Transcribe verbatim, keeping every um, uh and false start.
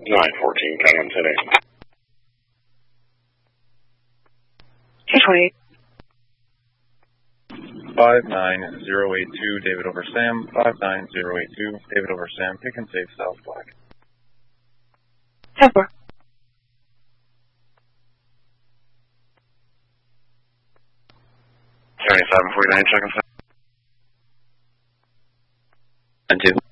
nine fourteen, count on ten eight. two twenty-eight. five nine zero eight two, David over Sam. five nine zero eight two, David over Sam. Pick and save South Black. ten four. seventy-seven, forty-nine, check and ten two.